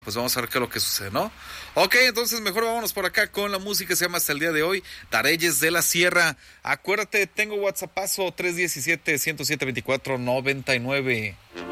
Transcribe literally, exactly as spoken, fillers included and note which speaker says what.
Speaker 1: Pues vamos a ver qué es lo que sucede, ¿no? Ok, entonces mejor vámonos por acá con la música, se llama Hasta el día de hoy, Dareyes de la Sierra. Acuérdate, tengo WhatsAppazo tres uno siete, uno cero siete, dos cuatro nueve nueve.